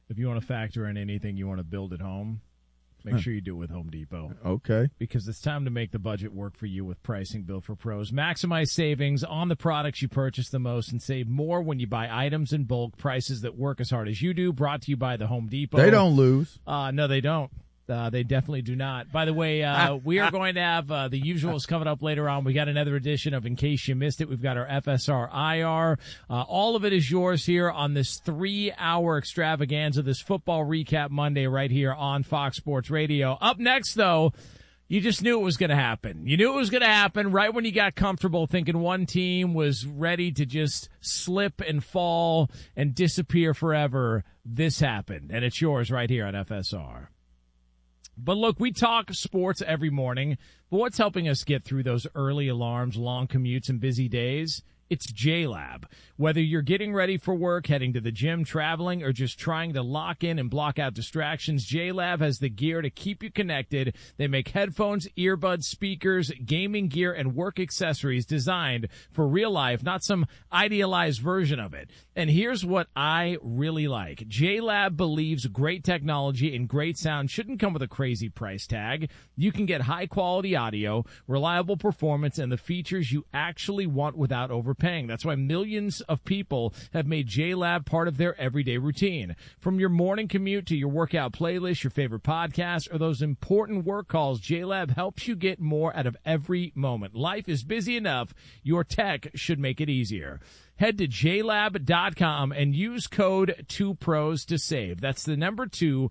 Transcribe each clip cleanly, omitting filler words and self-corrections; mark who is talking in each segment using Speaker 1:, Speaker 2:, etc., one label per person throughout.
Speaker 1: if you want to factor in anything you want to build at home, make sure you do it with Home Depot.
Speaker 2: Okay.
Speaker 1: Because it's time to make the budget work for you with pricing built for pros. Maximize savings on the products you purchase the most and save more when you buy items in bulk, prices that work as hard as you do. Brought to you by the Home Depot.
Speaker 2: They don't lose.
Speaker 1: No, they don't. They definitely do not. By the way, we are going to have the usuals coming up later on. We got another edition of In Case You Missed It. We've got our FSR IR. All of it is yours here on this 3-hour extravaganza, this Football Recap Monday right here on Fox Sports Radio. Up next, though, you just knew it was going to happen. You knew it was going to happen right when you got comfortable thinking one team was ready to just slip and fall and disappear forever. This happened, and it's yours right here on FSR. But look, we talk sports every morning, but what's helping us get through those early alarms, long commutes, and busy days? It's JLab. Whether you're getting ready for work, heading to the gym, traveling, or just trying to lock in and block out distractions, JLab has the gear to keep you connected. They make headphones, earbuds, speakers, gaming gear, and work accessories designed for real life, not some idealized version of it. And here's what I really like. JLab believes great technology and great sound shouldn't come with a crazy price tag. You can get high-quality audio, reliable performance, and the features you actually want without overpaying. That's why millions of people have made JLab part of their everyday routine. From your morning commute to your workout playlist, your favorite podcast, or those important work calls, JLab helps you get more out of every moment. Life is busy enough. Your tech should make it easier. Head to JLab.com and use code 2PROS to save. That's the number 2,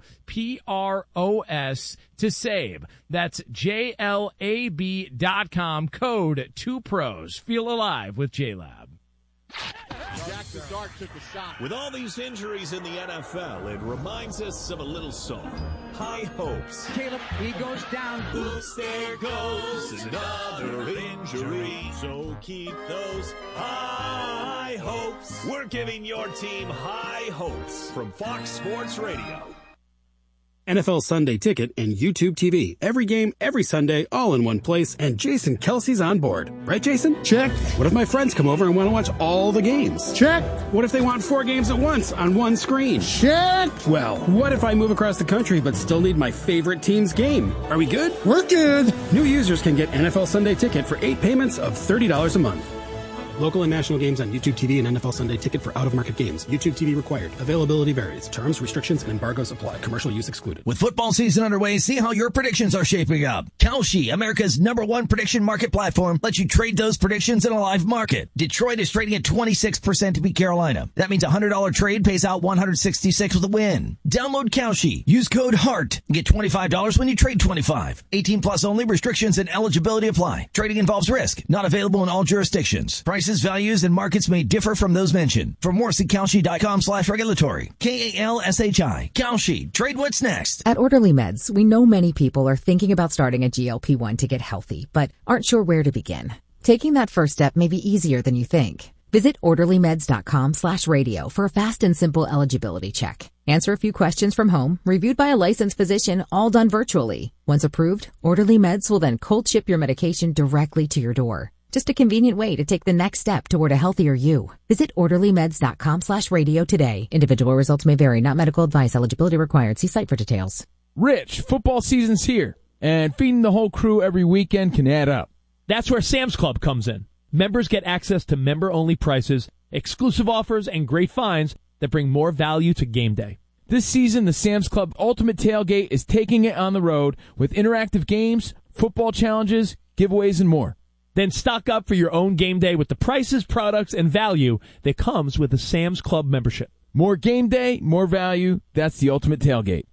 Speaker 1: PROS to save. That's JLAB.com, code 2PROS. Feel alive with JLab.
Speaker 3: Jackson Dart took a shot.
Speaker 4: With all these injuries in the NFL, it reminds us of a little song, High Hopes.
Speaker 5: Caleb, he goes down.
Speaker 4: Oops, there goes another injury. So keep those high hopes. We're giving your team high hopes from Fox Sports Radio.
Speaker 6: NFL Sunday Ticket and YouTube TV. Every game, every Sunday, all in one place, and Jason Kelsey's on board. Right, Jason?
Speaker 2: Check.
Speaker 6: What if my friends come over and want to watch all the games?
Speaker 2: Check.
Speaker 6: What if they want 4 games at once on one screen?
Speaker 2: Check.
Speaker 6: Well, what if I move across the country but still need my favorite team's game? Are we good?
Speaker 2: We're good.
Speaker 6: New users can get NFL Sunday Ticket for 8 payments of $30 a month. Local and national games on YouTube TV and NFL Sunday Ticket for out-of-market games. YouTube TV required. Availability varies. Terms, restrictions, and embargoes apply. Commercial use excluded.
Speaker 7: With football season underway, see how your predictions are shaping up. Kalshi, America's #1 prediction market platform, lets you trade those predictions in a live market. Detroit is trading at 26% to beat Carolina. That means a $100 trade pays out $166 with a win. Download Kalshi. Use code HEART. Get $25 when you trade 25. 18 plus only. Restrictions and eligibility apply. Trading involves risk. Not available in all jurisdictions. Prices, values, and markets may differ from those mentioned. For more, see Kalshi.com/regulatory. KALSHI. Kalshi. Trade what's next.
Speaker 8: At Orderly Meds, we know many people are thinking about starting a GLP-1 to get healthy, but aren't sure where to begin. Taking that first step may be easier than you think. Visit orderlymeds.com/radio for a fast and simple eligibility check. Answer a few questions from home, reviewed by a licensed physician, all done virtually. Once approved, Orderly Meds will then cold ship your medication directly to your door. Just a convenient way to take the next step toward a healthier you. Visit orderlymeds.com/radio today. Individual results may vary. Not medical advice. Eligibility required. See site for details.
Speaker 9: Rich, football season's here, and feeding the whole crew every weekend can add up. That's where Sam's Club comes in. Members get access to member-only prices, exclusive offers, and great finds that bring more value to game day. This season, the Sam's Club Ultimate Tailgate is taking it on the road with interactive games, football challenges, giveaways, and more. Then stock up for your own game day with the prices, products, and value that comes with a Sam's Club membership. More game day, more value. That's the Ultimate Tailgate.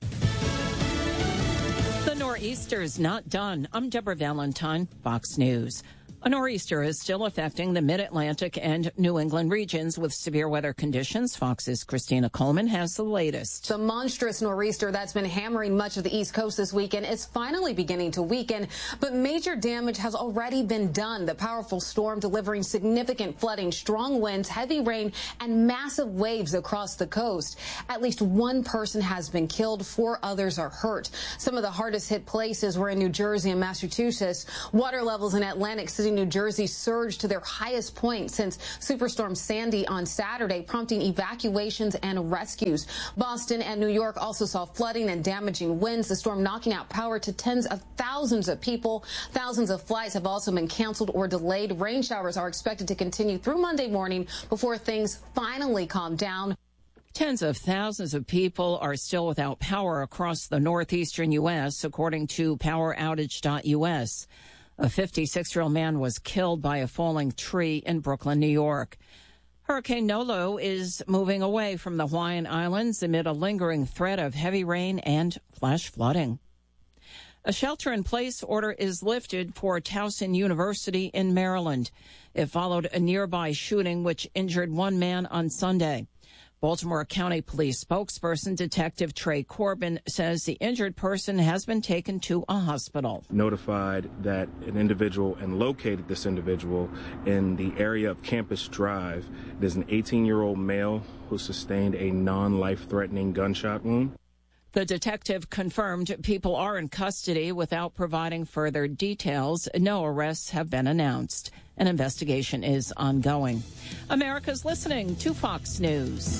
Speaker 10: The nor'easter is not done. I'm Deborah Valentine, Fox News. A nor'easter is still affecting the mid-Atlantic and New England regions with severe weather conditions. Fox's Christina Coleman has the latest.
Speaker 11: The monstrous nor'easter that's been hammering much of the East Coast this weekend is finally beginning to weaken, but major damage has already been done. The powerful storm delivering significant flooding, strong winds, heavy rain, and massive waves across the coast. At least one person has been killed. 4 others are hurt. Some of the hardest hit places were in New Jersey and Massachusetts. Water levels in Atlantic City, New Jersey surged to their highest point since Superstorm Sandy on Saturday, prompting evacuations and rescues. Boston and New York also saw flooding and damaging winds, the storm knocking out power to tens of thousands of people. Thousands of flights have also been canceled or delayed. Rain showers are expected to continue through Monday morning before things finally calm down.
Speaker 10: Tens of thousands of people are still without power across the northeastern U.S., according to PowerOutage.us. A 56-year-old man was killed by a falling tree in Brooklyn, New York. Hurricane Nolo is moving away from the Hawaiian Islands amid a lingering threat of heavy rain and flash flooding. A shelter-in-place order is lifted for Towson University in Maryland. It followed a nearby shooting which injured one man on Sunday. Baltimore County Police spokesperson Detective Trey Corbin says the injured person has been taken to a hospital.
Speaker 2: Notified that an individual and located this individual in the area of Campus Drive. It is an 18-year-old male who sustained a non-life-threatening gunshot wound.
Speaker 10: The detective confirmed people are in custody without providing further details. No arrests have been announced. An investigation is ongoing. America's listening to Fox News.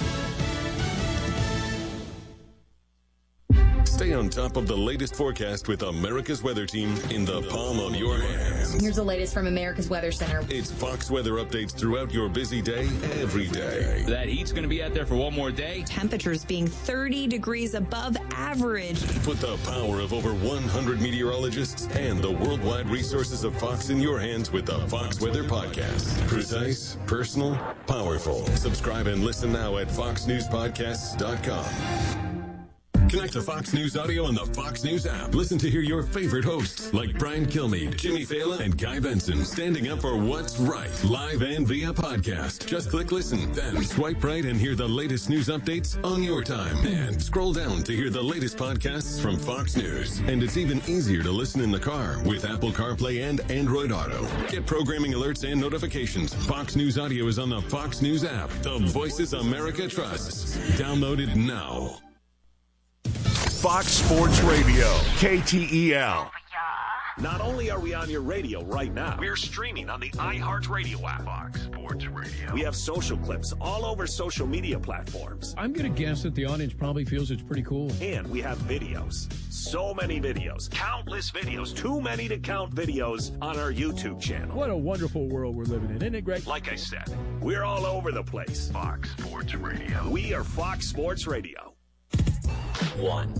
Speaker 5: Stay on top of the latest forecast with America's Weather Team in the palm of your hands.
Speaker 12: Here's the latest from America's Weather Center.
Speaker 5: It's Fox weather updates throughout your busy day, every day.
Speaker 13: That heat's going to be out there for one more day.
Speaker 12: Temperatures being 30 degrees above average.
Speaker 5: Put the power of over 100 meteorologists and the worldwide resources of Fox in your hands with the Fox Weather Podcast. Precise, personal, powerful. Subscribe and listen now at foxnewspodcasts.com. Connect to Fox News Audio on the Fox News app. Listen to hear your favorite hosts like Brian Kilmeade, Jimmy Fallon, and Guy Benson standing up for what's right, live and via podcast. Just click listen, then swipe right and hear the latest news updates on your time. And scroll down to hear the latest podcasts from Fox News. And it's even easier to listen in the car with Apple CarPlay and Android Auto. Get programming alerts and notifications. Fox News Audio is on the Fox News app. The voices America trusts. Download it now.
Speaker 4: Fox Sports Radio, KTEL. Not only are we on your radio right now, we're streaming on the iHeartRadio app. Fox Sports Radio. We have social clips all over social media platforms.
Speaker 14: I'm going to guess that the audience probably feels it's pretty cool.
Speaker 4: And we have videos. So many videos. Countless videos. Too many to count videos on our YouTube channel.
Speaker 14: What a wonderful world we're living in, isn't it, Greg?
Speaker 4: Like I said, we're all over the place. Fox Sports Radio. We are Fox Sports Radio.
Speaker 15: 1.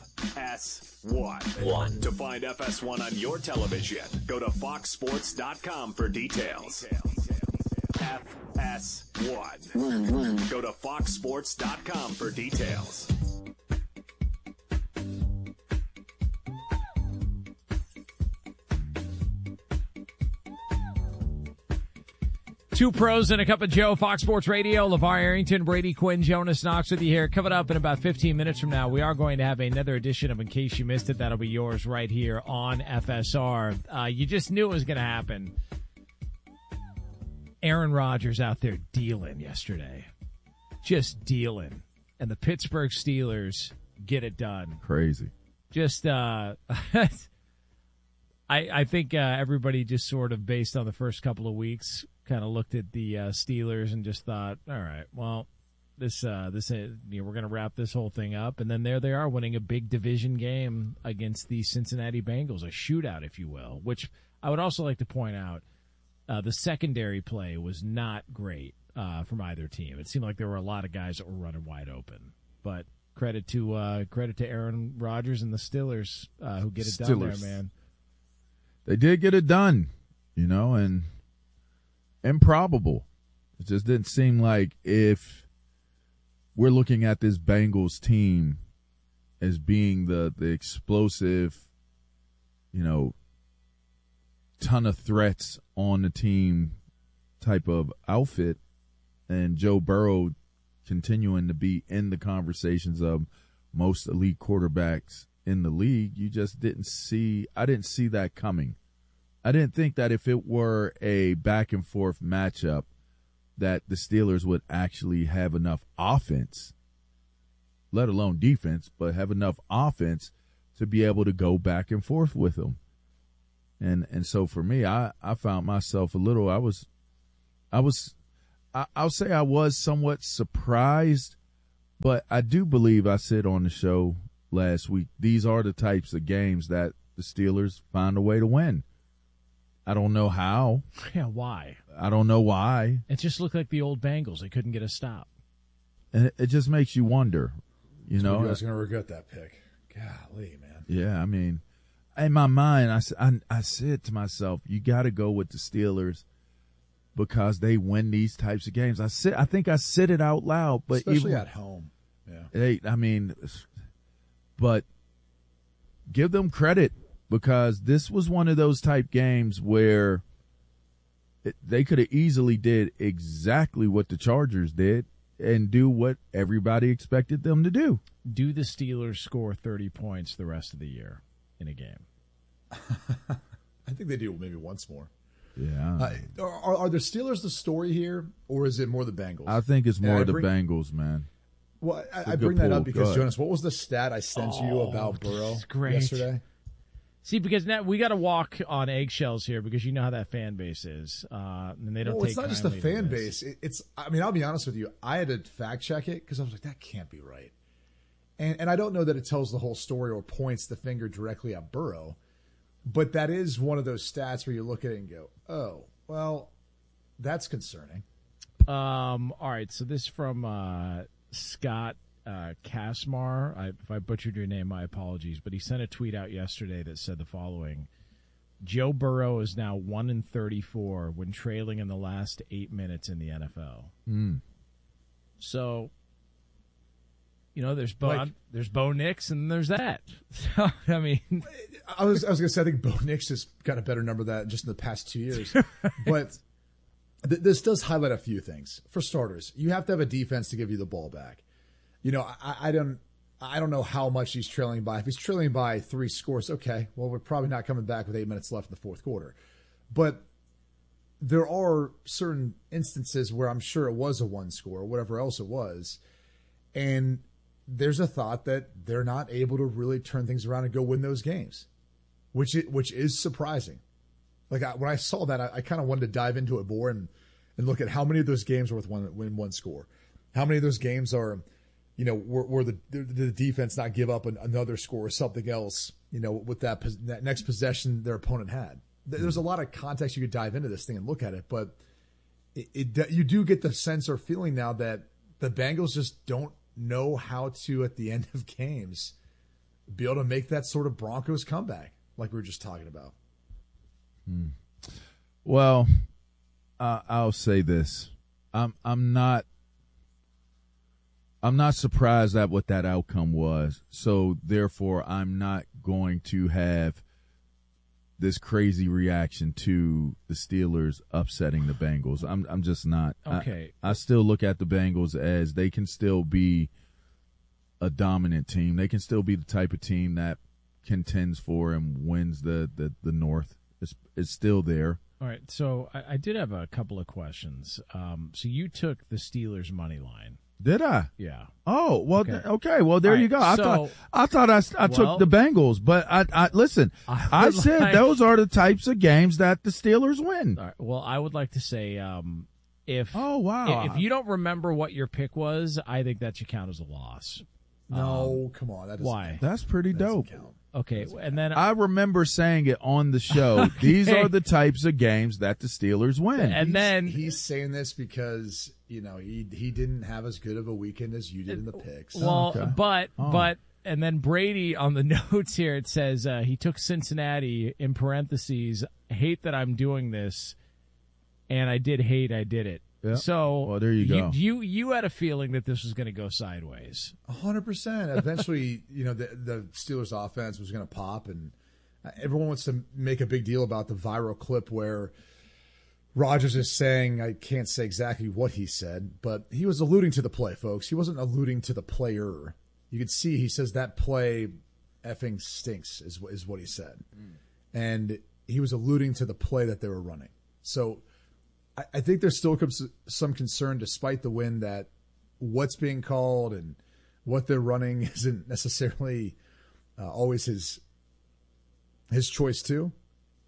Speaker 4: FS1. To find FS1 on your television, go to foxsports.com for details. FS1. Go to foxsports.com for details.
Speaker 1: Two pros and a cup of Joe, Fox Sports Radio. LeVar Arrington, Brady Quinn, Jonas Knox with you here. Coming up in about 15 minutes from now, we are going to have another edition of In Case You Missed It. That'll be yours right here on FSR. You just knew it was going to happen. Aaron Rodgers out there dealing yesterday. Just dealing. And the Pittsburgh Steelers get it done.
Speaker 16: Crazy.
Speaker 1: Just, I think everybody just sort of based on the first couple of weeks kind of looked at the Steelers and just thought, all right, well, we're going to wrap this whole thing up. And then there they are winning a big division game against the Cincinnati Bengals, a shootout, if you will, which I would also like to point out, the secondary play was not great from either team. It seemed like there were a lot of guys that were running wide open. But credit to Aaron Rodgers and the Steelers who get it done there, man.
Speaker 16: They did get it done, and improbable. It just didn't seem like, if we're looking at this Bengals team as being the explosive, ton of threats on the team type of outfit, and Joe Burrow continuing to be in the conversations of most elite quarterbacks in the league, I didn't see that coming. I didn't think that if it were a back and forth matchup that the Steelers would actually have enough offense, let alone defense, but have enough offense to be able to go back and forth with them. And so for me, I found myself a little, I'll say I was somewhat surprised, but I do believe I said on the show last week, these are the types of games that the Steelers find a way to win. I don't know how.
Speaker 1: Yeah, why?
Speaker 16: I don't know why.
Speaker 1: It just looked like the old Bengals. They couldn't get a stop.
Speaker 16: And it just makes you wonder, you know.
Speaker 17: You guys are going to regret that pick. Golly, man.
Speaker 16: Yeah, I mean, in my mind, I said to myself, you got to go with the Steelers because they win these types of games. I think I said it out loud, but
Speaker 17: especially
Speaker 16: even,
Speaker 17: at home.
Speaker 16: Yeah. But give them credit because this was one of those type games where they could have easily did exactly what the Chargers did and do what everybody expected them to do.
Speaker 1: Do the Steelers score 30 points the rest of the year in a game?
Speaker 17: I think they do maybe once more.
Speaker 16: Yeah.
Speaker 17: Are the Steelers the story here, or is it more the Bengals?
Speaker 16: I think it's more the Bengals, man.
Speaker 17: Well, I bring that up because, Jonas, what was the stat I sent you about Burrow yesterday?
Speaker 1: See, because now we got to walk on eggshells here because you know how that fan base is, and they don't.
Speaker 17: Well,
Speaker 1: take
Speaker 17: it's not just the fan base. I mean, I'll be honest with you. I had to fact check it because I was like, that can't be right. And I don't know that it tells the whole story or points the finger directly at Burrow, but that is one of those stats where you look at it and go, oh, well, that's concerning.
Speaker 1: All right, so this from Scott Kasmar. If I butchered your name, my apologies. But he sent a tweet out yesterday that said the following: Joe Burrow is now 1-34 when trailing in the last 8 minutes in the NFL. So, you know, there's Bo Nix and there's that. So, I mean,
Speaker 17: I was going to say I think Bo Nix has got a better number than that just in the past 2 years. But this does highlight a few things. For starters, you have to have a defense to give you the ball back. You know, I don't know how much he's trailing by. If he's trailing by 3 scores, okay, well, we're probably not coming back with 8 minutes left in the fourth quarter. But there are certain instances where I'm sure it was a 1 score or whatever else it was, and there's a thought that they're not able to really turn things around and go win those games, which is surprising. Like when I saw that, I kind of wanted to dive into it more and look at how many of those games are with one score. How many of those games are, you know, where the defense not give up another score or something else, you know, with that next possession their opponent had. There's a lot of context you could dive into this thing and look at it, but you do get the sense or feeling now that the Bengals just don't know how to, at the end of games, be able to make that sort of Broncos comeback like we were just talking about.
Speaker 16: Well, I'll say this. I'm not surprised at what that outcome was. So therefore, I'm not going to have this crazy reaction to the Steelers upsetting the Bengals. I'm just not.
Speaker 1: Okay.
Speaker 16: I still look at the Bengals as they can still be a dominant team. They can still be the type of team that contends for and wins the North. It's still there.
Speaker 1: All right. So I did have a couple of questions. So you took the Steelers money line.
Speaker 16: Did I?
Speaker 1: Yeah.
Speaker 16: Oh, well, okay. Well, there you go. I thought I took the Bengals, but I listen. I said those are the types of games that the Steelers win.
Speaker 1: All right. Well, I would like to say, if you don't remember what your pick was, I think that should count as a loss.
Speaker 17: No, come on.
Speaker 1: Why?
Speaker 16: That's pretty dope.
Speaker 1: Okay, and then
Speaker 16: I remember saying it on the show. These are the types of games that the Steelers win.
Speaker 1: And then
Speaker 17: he's saying this because, you know, he didn't have as good of a weekend as you did in the picks.
Speaker 1: Well, but and then Brady on the notes here, it says he took Cincinnati in parentheses. Hate that I'm doing this, and I did it.
Speaker 16: Yeah.
Speaker 1: So
Speaker 16: well, there you go.
Speaker 1: You had a feeling that this was going to go sideways.
Speaker 17: 100%. Eventually, you know, the Steelers' offense was going to pop, and everyone wants to make a big deal about the viral clip where Rodgers is saying, I can't say exactly what he said, but he was alluding to the play, folks. He wasn't alluding to the player. You could see he says that play effing stinks is what he said. And he was alluding to the play that they were running. So I think there still comes some concern, despite the win, that what's being called and what they're running isn't necessarily always his choice too.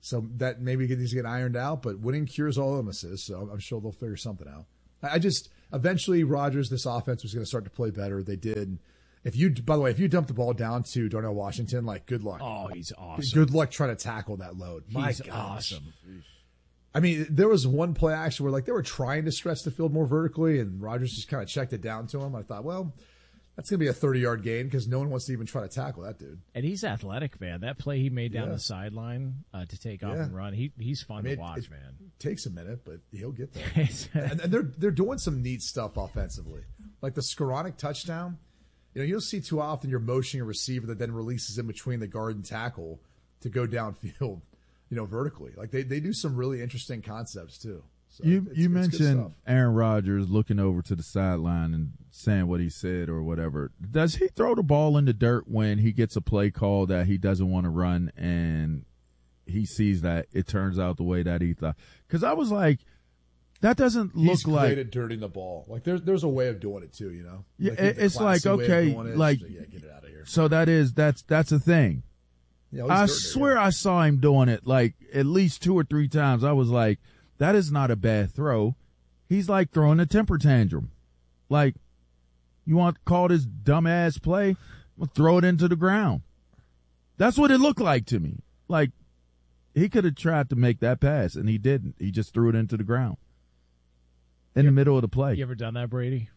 Speaker 17: So that maybe needs to get ironed out, but winning cures all illnesses, so I'm sure they'll figure something out. Eventually Rodgers, this offense was going to start to play better. They did. By the way, if you dump the ball down to Darnell Washington, like, good luck.
Speaker 1: Oh, he's awesome.
Speaker 17: Good luck trying to tackle that load.
Speaker 1: He's awesome.
Speaker 17: I mean, there was one play actually where like they were trying to stretch the field more vertically, and Rodgers just kind of checked it down to him. I thought, well, that's going to be a 30-yard gain because no one wants to even try to tackle that dude.
Speaker 1: And he's athletic, man. That play he made down the sideline to take off and run, he's fun to watch, man.
Speaker 17: It takes a minute, but he'll get there. and they're doing some neat stuff offensively. Like the Skoranek touchdown. You'll see too often you're motioning a receiver that then releases in between the guard and tackle to go downfield, vertically. Like they do some really interesting concepts too. So
Speaker 16: you mentioned Aaron Rodgers looking over to the sideline and saying what he said or whatever. Does he throw the ball in the dirt when he gets a play call that he doesn't want to run and he sees that it turns out the way that he thought? Because I was like, that doesn't look
Speaker 17: He's
Speaker 16: like
Speaker 17: great at dirtying the ball. Like there's a way of doing it too,
Speaker 16: Yeah,
Speaker 17: like
Speaker 16: it's like, okay, like,
Speaker 17: get it out of here.
Speaker 16: So that's a thing.
Speaker 17: Yeah,
Speaker 16: I swear I saw him doing it like at least 2 or 3 times. I was like, that is not a bad throw. He's like throwing a temper tantrum. Like, you want to call this dumbass play? Well, throw it into the ground. That's what it looked like to me. Like, he could have tried to make that pass, and he didn't. He just threw it into the ground in the middle of the play.
Speaker 1: You ever done that, Brady?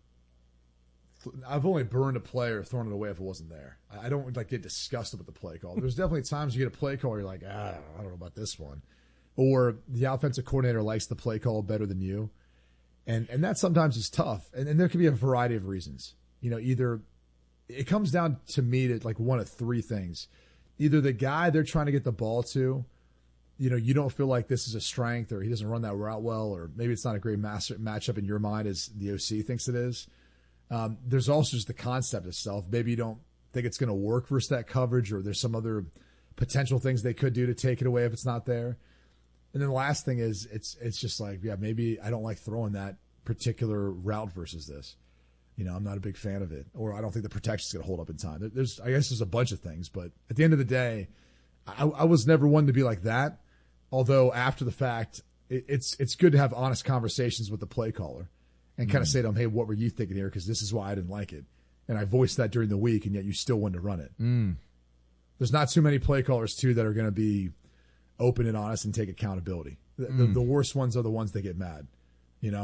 Speaker 17: I've only burned a play or thrown it away if it wasn't there. I don't get disgusted with the play call. There's definitely times you get a play call where you're like, I don't know about this one. Or the offensive coordinator likes the play call better than you. And that sometimes is tough. And there can be a variety of reasons. Either it comes down to me to like one of 3 things. Either the guy they're trying to get the ball to, you don't feel like this is a strength, or he doesn't run that route well, or maybe it's not a great matchup in your mind as the OC thinks it is. There's also just the concept itself. Maybe you don't think it's going to work versus that coverage, or there's some other potential things they could do to take it away if it's not there. And then the last thing is it's just like, maybe I don't like throwing that particular route versus this. I'm not a big fan of it, or I don't think the protection's going to hold up in time. I guess there's a bunch of things, but at the end of the day, I was never one to be like that. Although after the fact, it's good to have honest conversations with the play caller and kind of say to them, hey, what were you thinking here? Because this is why I didn't like it. And I voiced that during the week, and yet you still wanted to run it. There's not too many play callers, too, that are going to be open and honest and take accountability. The worst ones are the ones that get mad,
Speaker 1: Yeah,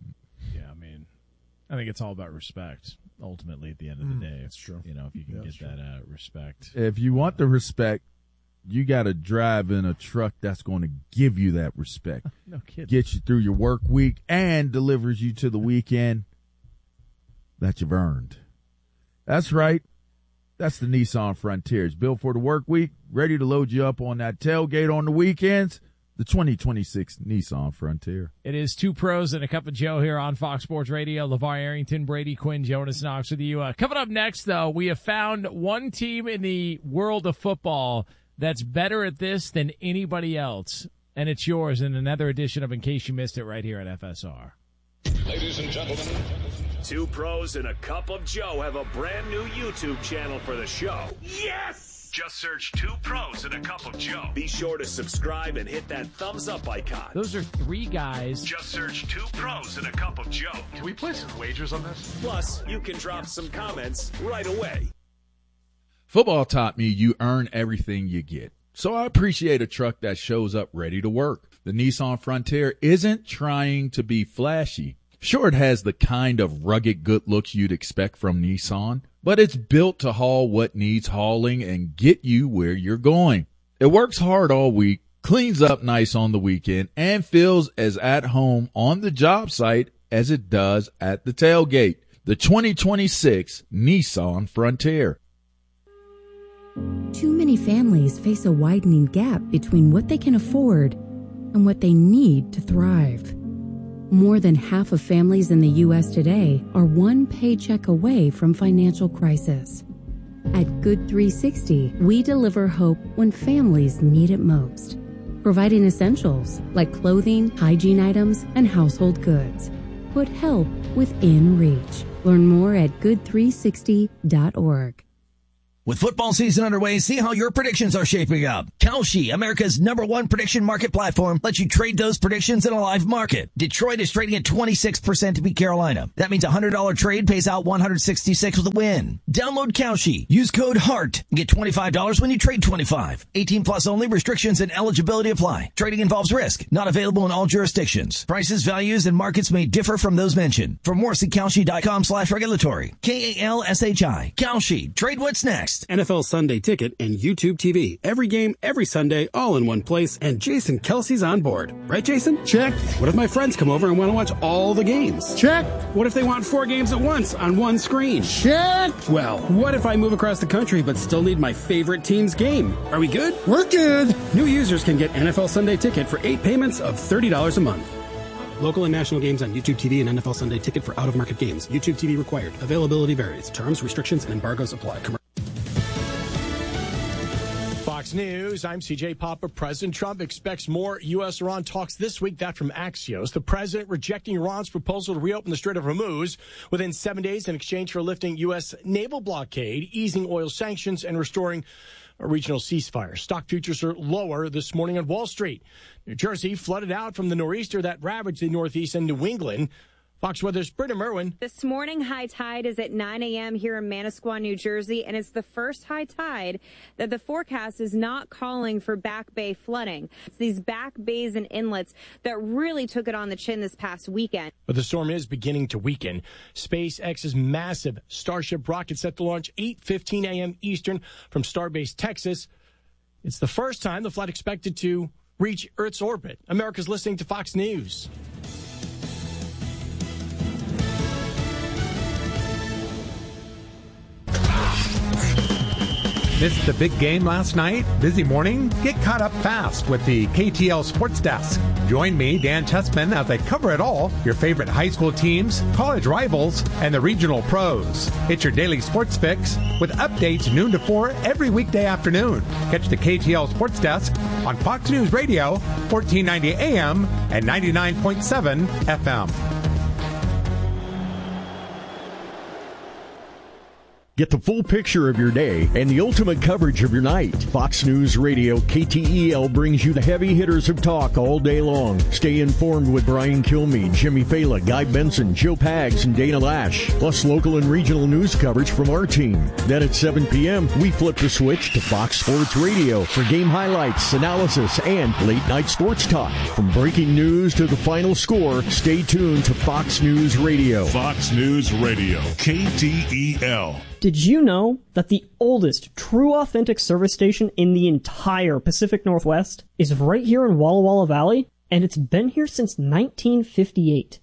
Speaker 1: I mean, I think it's all about respect, ultimately, at the end of the day.
Speaker 17: That's true.
Speaker 1: If you can get that respect.
Speaker 16: If you want the respect, you got to drive in a truck that's going to give you that respect.
Speaker 1: No kidding.
Speaker 16: Get you through your work week and delivers you to the weekend that you've earned. That's right. That's the Nissan Frontier. It's built for the work week, ready to load you up on that tailgate on the weekends. The 2026 Nissan Frontier.
Speaker 1: It is 2 pros and a cup of Joe here on Fox Sports Radio. LeVar Arrington, Brady Quinn, Jonas Knox with you. Coming up next, though, we have found one team in the world of football that's better at this than anybody else, and it's yours in another edition of In Case You Missed It right here at FSR.
Speaker 4: Ladies and gentlemen, 2 pros and a cup of Joe have a brand new YouTube channel for the show. Yes! Just search 2 pros and a cup of Joe. Be sure to subscribe and hit that thumbs up icon.
Speaker 1: Those are 3 guys.
Speaker 4: Just search 2 pros and a cup of Joe.
Speaker 3: Can we play some wagers on this?
Speaker 4: Plus, you can drop some comments right away.
Speaker 16: Football taught me you earn everything you get. So I appreciate a truck that shows up ready to work. The Nissan Frontier isn't trying to be flashy. Sure, it has the kind of rugged good looks you'd expect from Nissan, but it's built to haul what needs hauling and get you where you're going. It works hard all week, cleans up nice on the weekend, and feels as at home on the job site as it does at the tailgate. The 2026 Nissan Frontier.
Speaker 18: Too many families face a widening gap between what they can afford and what they need to thrive. More than half of families in the U.S. today are one paycheck away from financial crisis. At Good 360, we deliver hope when families need it most, providing essentials like clothing, hygiene items, and household goods. Put help within reach. Learn more at good360.org.
Speaker 7: With football season underway, see how your predictions are shaping up. Kalshi, America's #1 prediction market platform, lets you trade those predictions in a live market. Detroit is trading at 26% to beat Carolina. That means a $100 trade pays out $166 with a win. Download Kalshi. Use code HEART and get $25 when you trade 25. 18 plus only. Restrictions and eligibility apply. Trading involves risk. Not available in all jurisdictions. Prices, values, and markets may differ from those mentioned. For more, see Kalshi.com/regulatory. KALSHI. Kalshi. Trade what's next.
Speaker 6: NFL Sunday Ticket and YouTube TV. Every game, every Sunday, all in one place, and Jason Kelsey's on board. Right, Jason?
Speaker 14: Check.
Speaker 6: What if my friends come over and want to watch all the games?
Speaker 14: Check.
Speaker 6: What if they want 4 games at once on one screen?
Speaker 14: Check.
Speaker 6: Well, what if I move across the country but still need my favorite team's game? Are we good?
Speaker 14: We're good.
Speaker 6: New users can get NFL Sunday Ticket for 8 payments of $30 a month. Local and national games on YouTube TV and NFL Sunday Ticket for out-of-market games. YouTube TV required. Availability varies. Terms, restrictions, and embargoes apply.
Speaker 19: Fox News, I'm CJ Papa. President Trump expects more U.S.-Iran talks this week. That from Axios. The president rejecting Iran's proposal to reopen the Strait of Hormuz within 7 days in exchange for lifting U.S. naval blockade, easing oil sanctions, and restoring a regional ceasefire. Stock futures are lower this morning on Wall Street. New Jersey flooded out from the nor'easter that ravaged the Northeast and New England. Fox Weather's Britta Merwin.
Speaker 20: This morning, high tide is at 9 a.m. here in Manasquan, New Jersey, and it's the first high tide that the forecast is not calling for back bay flooding. It's these back bays and inlets that really took it on the chin this past weekend.
Speaker 19: But the storm is beginning to weaken. SpaceX's massive Starship rocket set to launch 8:15 a.m. Eastern from Starbase, Texas. It's the first time the flight expected to reach Earth's orbit. America's listening to Fox News.
Speaker 21: Missed the big game last night? Busy morning? Get caught up fast with the KTL Sports Desk. Join me, Dan Tessman, as I cover it all, your favorite high school teams, college rivals, and the regional pros. It's your daily sports fix with updates noon to 4 every weekday afternoon. Catch the KTL Sports Desk on Fox News Radio, 1490 AM and 99.7 FM.
Speaker 22: Get the full picture of your day and the ultimate coverage of your night. Fox News Radio KTEL brings you the heavy hitters of talk all day long. Stay informed with Brian Kilmeade, Jimmy Fela, Guy Benson, Joe Pags, and Dana Lash. Plus local and regional news coverage from our team. Then at 7 p.m., we flip the switch to Fox Sports Radio for game highlights, analysis, and late night sports talk. From breaking news to the final score, stay tuned to Fox News Radio.
Speaker 23: Fox News Radio, KTEL.
Speaker 24: Did you know that the oldest true authentic service station in the entire Pacific Northwest is right here in Walla Walla Valley? And it's been here since 1958.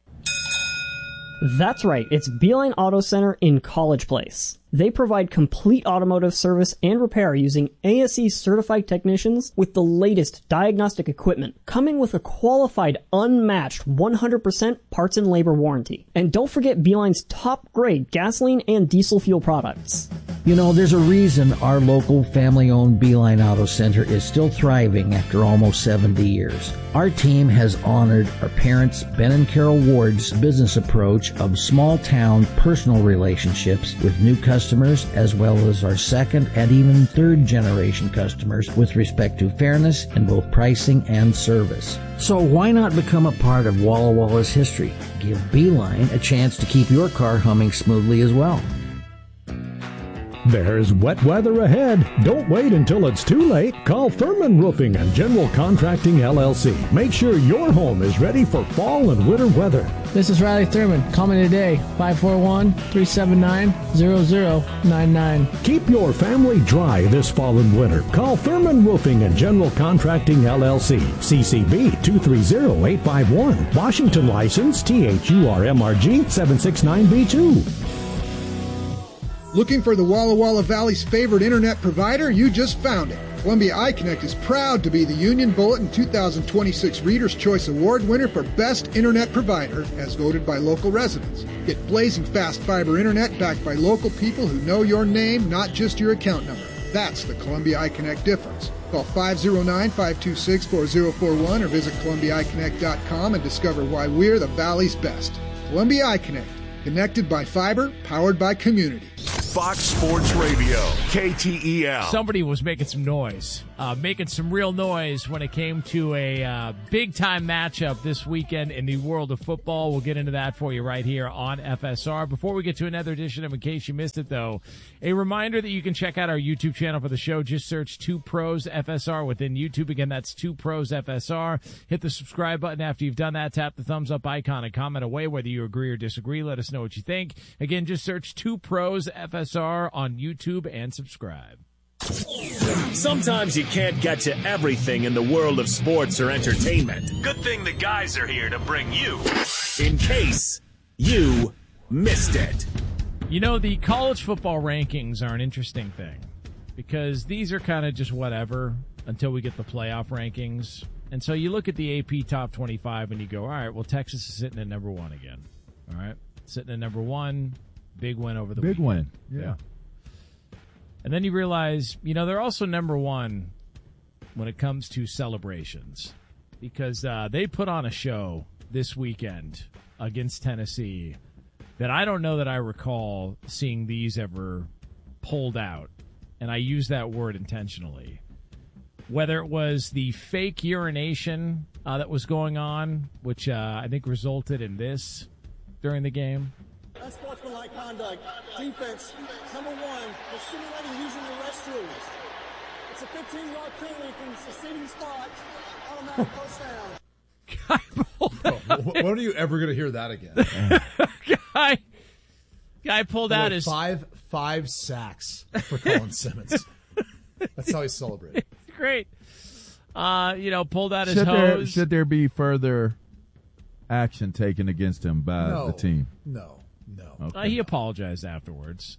Speaker 24: That's right, it's Beeline Auto Center in College Place. They provide complete automotive service and repair using ASE certified technicians with the latest diagnostic equipment, coming with a qualified, unmatched 100% parts and labor warranty. And don't forget Beeline's top grade gasoline and diesel fuel products.
Speaker 25: You know, there's a reason our local family-owned Beeline Auto Center is still thriving after almost 70 years. Our team has honored our parents, Ben and Carol Ward's business approach of small-town personal relationships with new customers, as well as our second and even third-generation customers with respect to fairness in both pricing and service. So why not become a part of Walla Walla's history? Give Beeline a chance to keep your car humming smoothly as well.
Speaker 26: There's wet weather ahead. Don't wait until it's too late. Call Thurman Roofing and General Contracting, LLC. Make sure your home is ready for fall and winter weather.
Speaker 27: This is Riley Thurman. Call me today, 541-379-0099.
Speaker 26: Keep your family dry this fall and winter. Call Thurman Roofing and General Contracting, LLC. CCB 230851. Washington license THURMRG 769B2.
Speaker 28: Looking for the Walla Walla Valley's favorite internet provider? You just found it. Columbia iConnect is proud to be the Union Bulletin 2026 Reader's Choice Award winner for Best Internet Provider, as voted by local residents. Get blazing fast fiber internet backed by local people who know your name, not just your account number. That's the Columbia iConnect difference. Call 509-526-4041 or visit ColumbiaIConnect.com and discover why we're the Valley's best. Columbia iConnect. Connected by fiber, powered by community.
Speaker 23: Fox Sports Radio, KTEL.
Speaker 1: Somebody was making some noise, making some real noise when it came to a big-time matchup this weekend in the world of football. We'll get into that for you right here on FSR. Before we get to another edition of In Case You Missed It, though, a reminder that you can check out our YouTube channel for the show. Just search 2 Pros FSR within YouTube. Again, that's 2 Pros FSR. Hit the subscribe button after you've done that. Tap the thumbs up icon and comment away whether you agree or disagree. Let us know what you think. Again, just search 2 Pros FSR on YouTube and subscribe.
Speaker 4: Sometimes you can't get to everything in the world of sports or entertainment. Good thing the guys are here to bring you In Case You Missed It.
Speaker 1: You know, the college football rankings are an interesting thing because these are kind of just whatever until we get the playoff rankings. And so you look at the AP top 25 and you go, all right, well, Texas is sitting at number 1 again. All right, sitting at number 1. Big win over the weekend.
Speaker 16: Yeah.
Speaker 1: And then you realize, you know, they're also number 1 when it comes to celebrations because they put on a show this weekend against Tennessee that I don't know that I recall seeing these ever pulled out. And I use that word intentionally. Whether it was the fake urination that was going on, which I think resulted in this during the game.
Speaker 2: Unsportsmanlike conduct. Defense, number 1, they're simulating using the restrooms. It's a 15-yard penalty from the seating spot. Automatic first down.
Speaker 17: When are you ever going to hear that again?
Speaker 1: Guy pulled out his
Speaker 17: five sacks for Colin Simmons. That's how he celebrated.
Speaker 1: Great. Pulled out his hose.
Speaker 16: Should there be further action taken against him by the team?
Speaker 17: No.
Speaker 16: Okay.
Speaker 1: He apologized afterwards.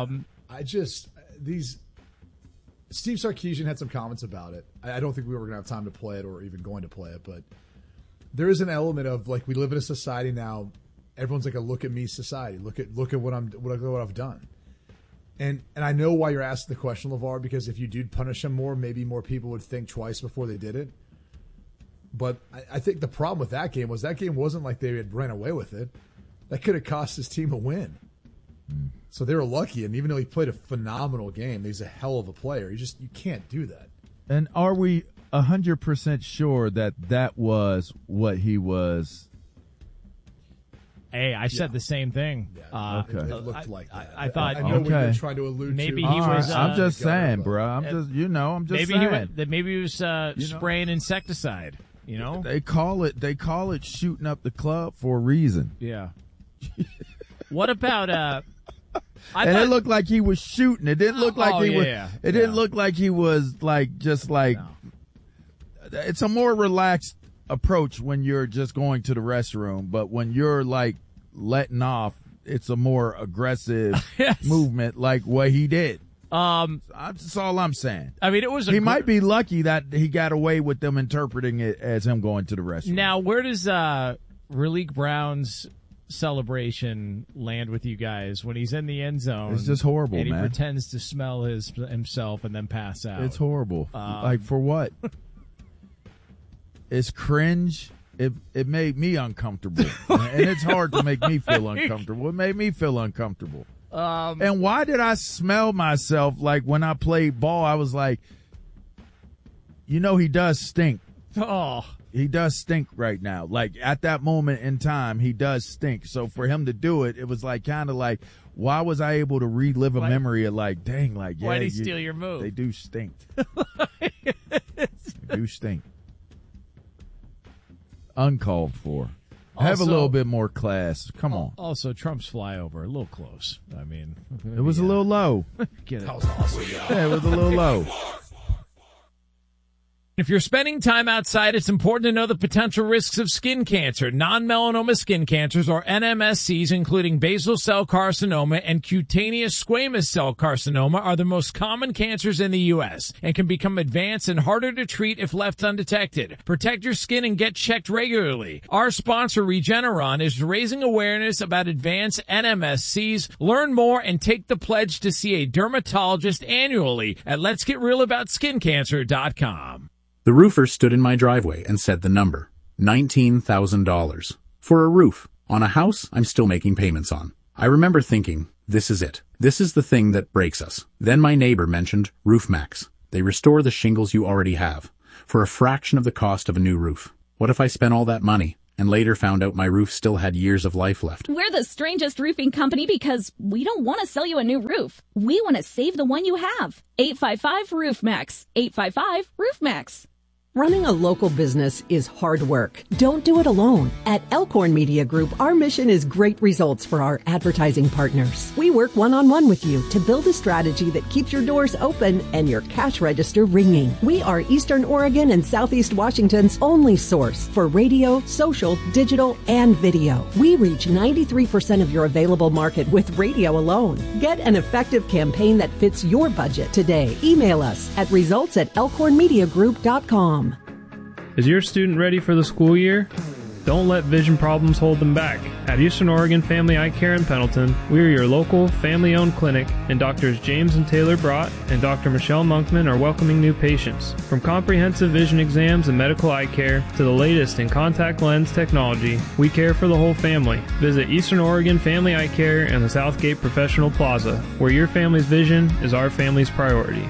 Speaker 17: Steve Sarkisian had some comments about it. I don't think we were going to have time to play it or even going to play it, but there is an element of like we live in a society now. Everyone's like a look at me society. Look at what I've done. And I know why you're asking the question, LeVar, because if you do punish him more, maybe more people would think twice before they did it. But I think the problem with that game wasn't like they had ran away with it. That could have cost his team a win. So they were lucky, and even though he played a phenomenal game, he's a hell of a player. You can't do that.
Speaker 16: And are we 100% sure that was what he was?
Speaker 1: Hey, I said the same thing.
Speaker 17: Yeah, okay. It looked like that.
Speaker 1: I thought
Speaker 17: I know what you're trying to allude
Speaker 1: maybe
Speaker 17: to.
Speaker 1: He was.
Speaker 16: I'm just saying, bro. I'm just saying.
Speaker 1: Maybe he was spraying insecticide. You know,
Speaker 16: they call it shooting up the club for a reason.
Speaker 1: Yeah. What about
Speaker 16: it looked like he was shooting. It didn't look like he was. It didn't look like he was No. It's a more relaxed approach when you're just going to the restroom, but when you're like letting off, it's a more aggressive movement, like what he did. That's all I'm saying.
Speaker 1: I mean, it was.
Speaker 16: He might be lucky that he got away with them interpreting it as him going to the restroom.
Speaker 1: Now, where does Raleek Brown's celebration land with you guys when he's in the end zone?
Speaker 16: It's just horrible,
Speaker 1: and he
Speaker 16: man.
Speaker 1: pretends to smell himself and then pass out.
Speaker 16: It's horrible. Like for what? It's cringe. It made me uncomfortable, and it's hard to make me feel uncomfortable. It made me feel uncomfortable. And why did I smell myself like when I played ball? I was like, he does stink.
Speaker 1: Oh.
Speaker 16: He does stink right now. Like at that moment in time, he does stink. So for him to do it, it was like kind of like, why was I able to relive a memory of like, dang, like, yeah,
Speaker 1: why'd he steal your move?
Speaker 16: They do stink. They do stink. Uncalled for. Have a little bit more class. Come on.
Speaker 1: Also, Trump's flyover, a little close. I mean,
Speaker 16: it was a little low.
Speaker 1: Get it.
Speaker 17: That was awesome.
Speaker 16: Yeah, it was a little low.
Speaker 1: If you're spending time outside, it's important to know the potential risks of skin cancer. Non-melanoma skin cancers, or NMSCs, including basal cell carcinoma and cutaneous squamous cell carcinoma, are the most common cancers in the U.S. and can become advanced and harder to treat if left undetected. Protect your skin and get checked regularly. Our sponsor, Regeneron, is raising awareness about advanced NMSCs. Learn more and take the pledge to see a dermatologist annually at letsgetrealaboutSkinCancer.com.
Speaker 5: The roofer stood in my driveway and said the number, $19,000. For a roof, on a house I'm still making payments on. I remember thinking, This is it. This is the thing that breaks us. Then my neighbor mentioned RoofMax. They restore the shingles you already have for a fraction of the cost of a new roof. What if I spent all that money and later found out my roof still had years of life left?
Speaker 3: We're the strangest roofing company because we don't want to sell you a new roof. We want to save the one you have. 855-ROOFMAX. 855-ROOFMAX.
Speaker 8: Running a local business is hard work. Don't do it alone. At Elkhorn Media Group, our mission is great results for our advertising partners. We work one-on-one with you to build a strategy that keeps your doors open and your cash register ringing. We are Eastern Oregon and Southeast Washington's only source for radio, social, digital, and video. We reach 93% of your available market with radio alone. Get an effective campaign that fits your budget today. Email us at results@elkhornmediagroup.com.
Speaker 9: Is your student ready for the school year? Don't let vision problems hold them back. At Eastern Oregon Family Eye Care in Pendleton, we are your local family-owned clinic, and Drs. James and Taylor Brott and Dr. Michelle Monkman are welcoming new patients. From comprehensive vision exams and medical eye care to the latest in contact lens technology, we care for the whole family. Visit Eastern Oregon Family Eye Care in the Southgate Professional Plaza, where your family's vision is our family's priority.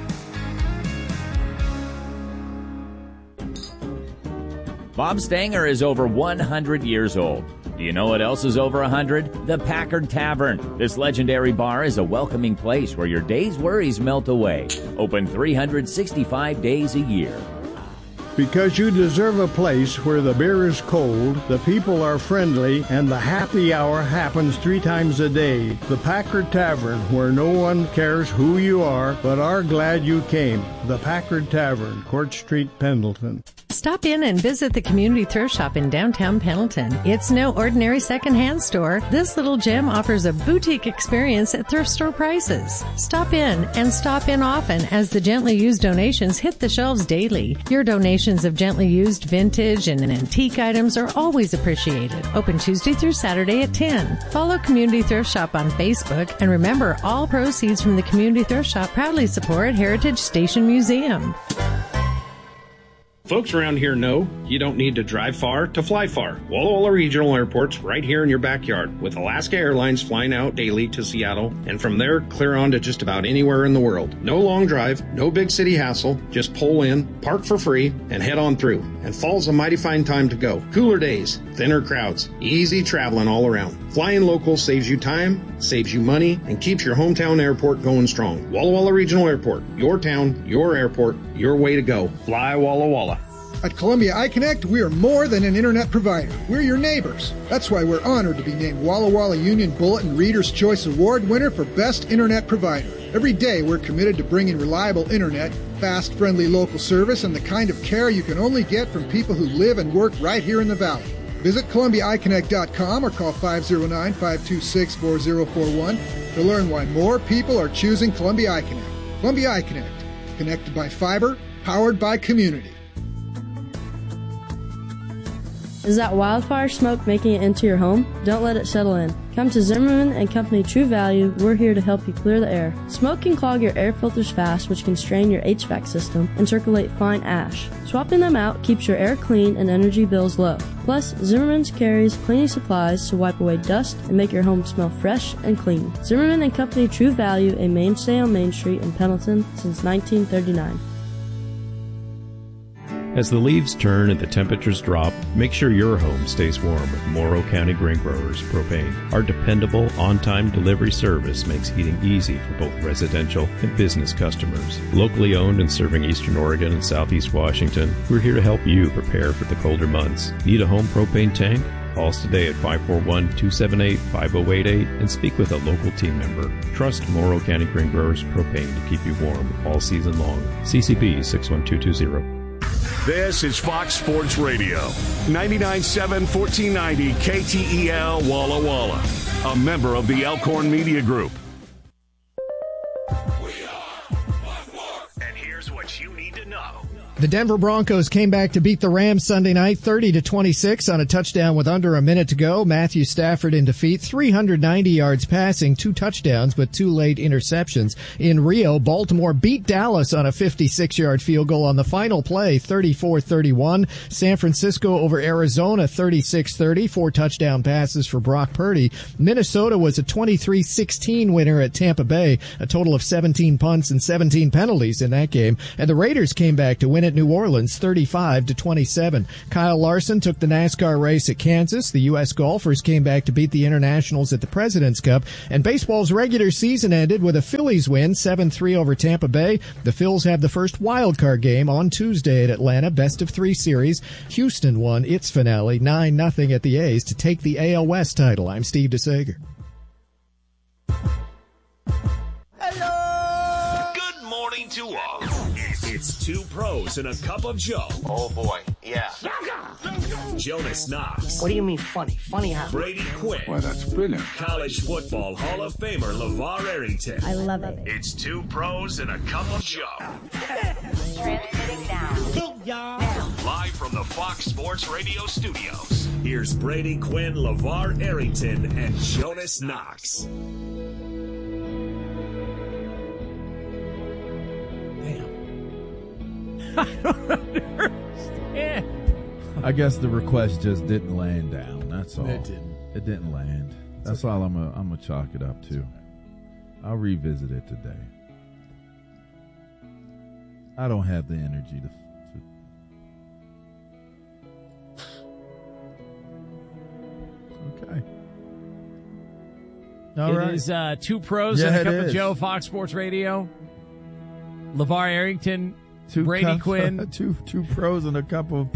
Speaker 10: Bob Stanger is over 100 years old. Do you know what else is over 100? The Packard Tavern. This legendary bar is a welcoming place where your day's worries melt away. Open 365 days a year.
Speaker 11: Because you deserve a place where the beer is cold, the people are friendly, and the happy hour happens 3 times a day. The Packard Tavern, where no one cares who you are, but are glad you came. The Packard Tavern, Court Street, Pendleton.
Speaker 12: Stop in and visit the Community Thrift Shop in downtown Pendleton. It's no ordinary secondhand store. This little gem offers a boutique experience at thrift store prices. Stop in and stop in often as the gently used donations hit the shelves daily. Your donations of gently used vintage and antique items are always appreciated. Open Tuesday through Saturday at 10. Follow Community Thrift Shop on Facebook, and remember, all proceeds from the Community Thrift Shop proudly support Heritage Station Museum.
Speaker 13: Folks around here know you don't need to drive far to fly far. Walla Walla Regional Airport's right here in your backyard, with Alaska Airlines flying out daily to Seattle, and from there clear on to just about anywhere in the world. No long drive, no big city hassle, just pull in, park for free, and head on through. And fall's a mighty fine time to go. Cooler days, thinner crowds, easy traveling all around. Flying local saves you time, saves you money, and keeps your hometown airport going strong. Walla Walla Regional Airport, your town, your airport, your way to go. Fly Walla Walla.
Speaker 28: At Columbia iConnect, we are more than an internet provider. We're your neighbors. That's why we're honored to be named Walla Walla Union Bulletin Reader's Choice Award winner for Best Internet Provider. Every day, we're committed to bringing reliable internet, fast, friendly local service, and the kind of care you can only get from people who live and work right here in the Valley. Visit ColumbiaIConnect.com or call 509-526-4041 to learn why more people are choosing Columbia iConnect. Columbia iConnect, connected by fiber, powered by community.
Speaker 15: Is that wildfire smoke making it into your home? Don't let it settle in. Come to Zimmerman and Company True Value. We're here to help you clear the air. Smoke can clog your air filters fast, which can strain your HVAC system and circulate fine ash. Swapping them out keeps your air clean and energy bills low. Plus, Zimmerman's carries cleaning supplies to wipe away dust and make your home smell fresh and clean. Zimmerman and Company True Value, a mainstay on Main Street in Pendleton since 1939.
Speaker 29: As the leaves turn and the temperatures drop, make sure your home stays warm with Morrow County Grain Growers Propane. Our dependable, on-time delivery service makes heating easy for both residential and business customers. Locally owned and serving Eastern Oregon and Southeast Washington, we're here to help you prepare for the colder months. Need a home propane tank? Call us today at 541-278-5088 and speak with a local team member. Trust Morrow County Grain Growers Propane to keep you warm all season long. CCB 61220.
Speaker 23: This is Fox Sports Radio, 99.7 1490 KTEL Walla Walla, a member of the Elkhorn Media Group.
Speaker 4: And here's what you need to know.
Speaker 6: The Denver Broncos came back to beat the Rams Sunday night 30-26 on a touchdown with under a minute to go. Matthew Stafford in defeat, 390 yards passing, 2 touchdowns, but 2 late interceptions. In Rio, Baltimore beat Dallas on a 56-yard field goal on the final play, 34-31. San Francisco over Arizona, 36-30, 4 touchdown passes for Brock Purdy. Minnesota was a 23-16 winner at Tampa Bay, a total of 17 punts and 17 penalties in that game. And the Raiders came back to win at New Orleans 35-27. Kyle Larson took the NASCAR race at Kansas. The U.S. golfers came back to beat the Internationals at the President's Cup. And baseball's regular season ended with a Phillies win 7-3 over Tampa Bay. The Phils have the first wild card game on Tuesday at Atlanta, best of 3 series. Houston won its finale 9-0 at the A's to take the AL West title. I'm Steve DeSager.
Speaker 4: Good morning to all. It's 2 pros and a cup of Joe.
Speaker 7: Oh, boy. Yeah.
Speaker 4: Jonas Knox.
Speaker 7: What do you mean funny? Funny how?
Speaker 4: Brady Quinn.
Speaker 7: Well, that's brilliant.
Speaker 4: College football Hall of Famer LeVar Arrington.
Speaker 7: I love it.
Speaker 4: It's 2 pros and a cup of Joe.
Speaker 7: Transmitting now.
Speaker 4: Live from the Fox Sports Radio studios. Here's Brady Quinn, LeVar Arrington, and Jonas Knox.
Speaker 1: I don't understand.
Speaker 16: I guess the request just didn't land down. That's all.
Speaker 17: It didn't.
Speaker 16: It didn't land. That's all I'm gonna chalk it up to. I'll revisit it today. I don't have the energy to okay. All right.
Speaker 1: It is 2 pros and a cup of Joe, Fox Sports Radio. LeVar Arrington, Brady Quinn.
Speaker 16: Two pros and a cup of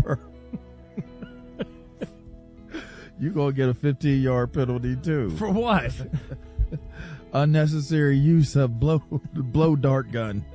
Speaker 16: You gonna get a 15-yard penalty too.
Speaker 1: For what?
Speaker 16: Unnecessary use of blow dart gun.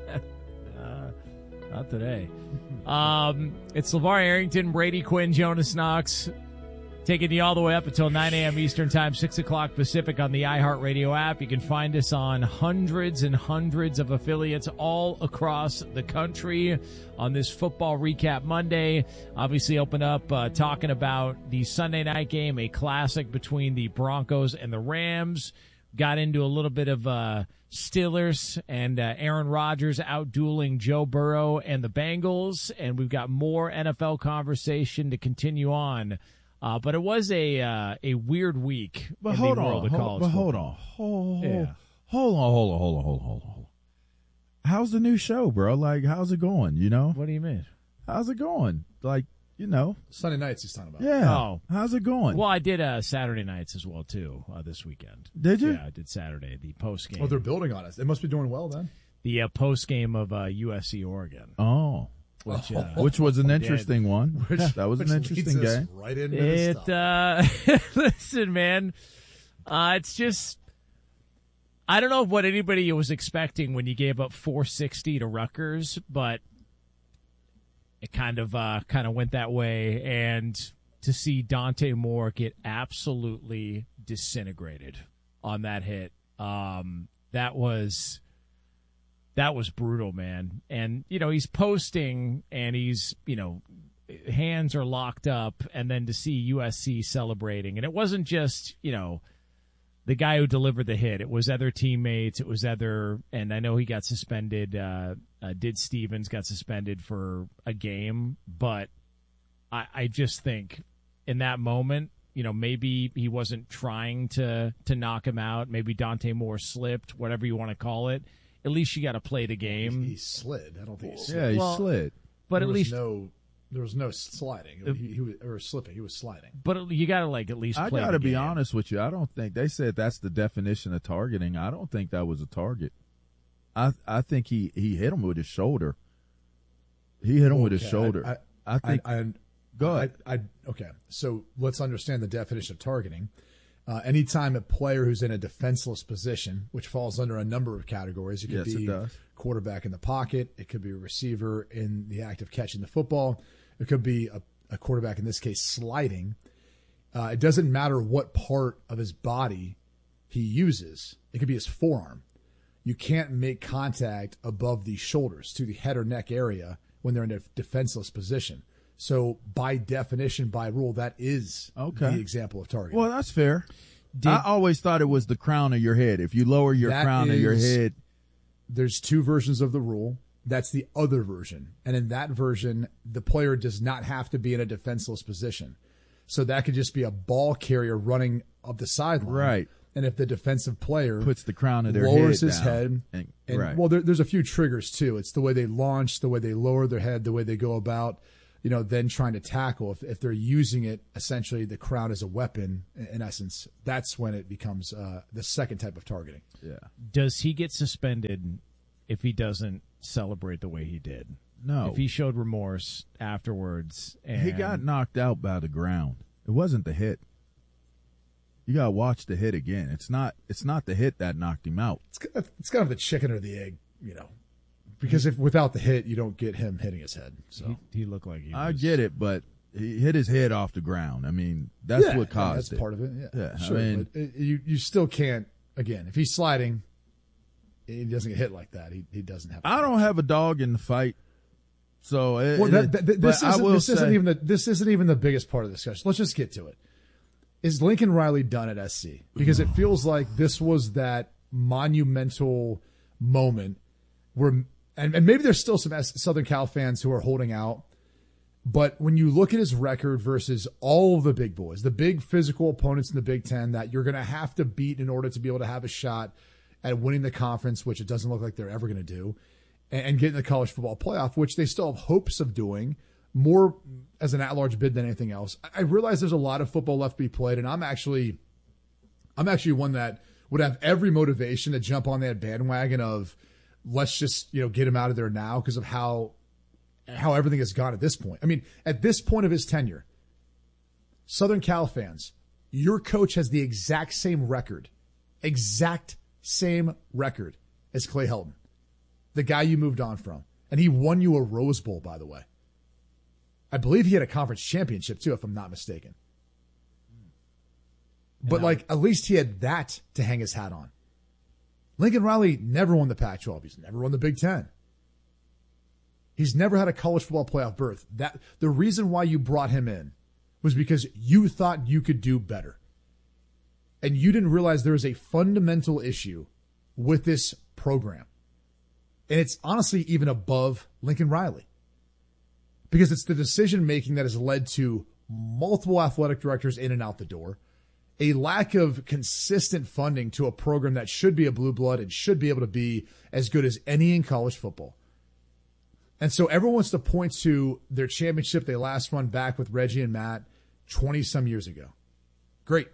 Speaker 1: Not today. It's LeVar Arrington, Brady Quinn, Jonas Knox, taking you all the way up until 9 a.m. Eastern Time, 6 o'clock Pacific on the iHeartRadio app. You can find us on hundreds and hundreds of affiliates all across the country on this Football Recap Monday. Obviously open up talking about the Sunday night game, a classic between the Broncos and the Rams. Got into a little bit of Steelers and Aaron Rodgers out-dueling Joe Burrow and the Bengals. And we've got more NFL conversation to continue on. But it was a weird week in the world of college football.
Speaker 16: Hold on. How's the new show, bro? Like, how's it going, you know?
Speaker 1: What do you mean?
Speaker 16: How's it going? Like, you know.
Speaker 17: Sunday nights he's talking about.
Speaker 16: Yeah.
Speaker 1: Oh.
Speaker 16: How's it going?
Speaker 1: Well, I did Saturday nights as well, too, this weekend.
Speaker 16: Did you?
Speaker 1: Yeah, I did Saturday, the post-game.
Speaker 17: Oh, they're building on us. They must be doing well then.
Speaker 1: The post-game of USC Oregon.
Speaker 16: Oh. Which was an interesting one. That was an interesting game.
Speaker 17: Right into
Speaker 1: listen, man, it's just I don't know what anybody was expecting when you gave up 460 to Rutgers, but it kind of went that way. And to see Dante Moore get absolutely disintegrated on that hit, that was brutal, man. And, you know, he's posting and he's, you know, hands are locked up, and then to see USC celebrating. And it wasn't just, you know, the guy who delivered the hit. It was other teammates. It was and I know he got suspended. Did Stevens got suspended for a game. But I just think in that moment, you know, maybe he wasn't trying to knock him out. Maybe Dante Moore slipped, whatever you want to call it. At least you got to play the game.
Speaker 17: He slid. I don't think he slid.
Speaker 16: Yeah, he slid.
Speaker 1: But at least
Speaker 17: there was no sliding. He was, or slipping. He was sliding.
Speaker 1: But you got to at least play the game.
Speaker 16: I got to be honest with you. I don't think they said that's the definition of targeting. I don't think that was a target. I think he hit him with his shoulder. He hit him with his shoulder. I think. Go ahead.
Speaker 17: Okay. So let's understand the definition of targeting. Anytime a player who's in a defenseless position, which falls under a number of categories, it could be quarterback in the pocket, it could be a receiver in the act of catching the football, it could be a quarterback, in this case, sliding. It doesn't matter what part of his body he uses. It could be his forearm. You can't make contact above the shoulders to the head or neck area when they're in a defenseless position. So by definition, by rule, that is the example of targeting.
Speaker 16: Well, that's fair. I always thought it was the crown of your head. If you lower your crown of your head.
Speaker 17: There's two versions of the rule. That's the other version. And in that version, the player does not have to be in a defenseless position. So that could just be a ball carrier running up the sideline.
Speaker 16: Right.
Speaker 17: And if the defensive player
Speaker 16: puts the crown of their
Speaker 17: lowers
Speaker 16: head
Speaker 17: his
Speaker 16: down.
Speaker 17: head,
Speaker 16: Right.
Speaker 17: well, there's a few triggers too. It's the way they launch, the way they lower their head, the way they go about, then trying to tackle. If they're using it, essentially the crown as a weapon, in essence, that's when it becomes the second type of targeting.
Speaker 16: Yeah.
Speaker 1: Does he get suspended if he doesn't celebrate the way he did?
Speaker 16: No.
Speaker 1: If he showed remorse afterwards. And
Speaker 16: He got knocked out by the ground. It wasn't the hit. You got to watch the hit again. It's not the hit that knocked him out.
Speaker 17: It's kind of the chicken or the egg, because if without the hit, you don't get him hitting his head. So
Speaker 1: he looked like he was.
Speaker 16: I get it, but he hit his head off the ground. I mean, that's what caused it.
Speaker 17: That's part of it. Yeah, sure.
Speaker 16: I mean,
Speaker 17: but you still can't. Again, if he's sliding, he doesn't get hit like that. He doesn't have.
Speaker 16: I don't have a dog in the fight, so
Speaker 17: this isn't even the biggest part of the discussion. Let's just get to it. Is Lincoln Riley done at SC? Because it feels like this was that monumental moment where, and maybe there's still some Southern Cal fans who are holding out, but when you look at his record versus all of the big boys, the big physical opponents in the Big Ten that you're going to have to beat in order to be able to have a shot at winning the conference, which it doesn't look like they're ever going to do, and getting the college football playoff, which they still have hopes of doing, more as an at-large bid than anything else. I realize there's a lot of football left to be played, and I'm actually one that would have every motivation to jump on that bandwagon of let's just get him out of there now because of how everything has gone at this point. I mean, at this point of his tenure, Southern Cal fans, your coach has the exact same record as Clay Helton, the guy you moved on from, and he won you a Rose Bowl, by the way. I believe he had a conference championship, too, if I'm not mistaken. But, at least he had that to hang his hat on. Lincoln Riley never won the Pac-12. He's never won the Big Ten. He's never had a college football playoff berth. The reason why you brought him in was because you thought you could do better. And you didn't realize there is a fundamental issue with this program. And it's honestly even above Lincoln Riley. Because it's the decision-making that has led to multiple athletic directors in and out the door, a lack of consistent funding to a program that should be a blue blood and should be able to be as good as any in college football. And so everyone wants to point to their championship they last won back with Reggie and Matt 20-some years ago. Great.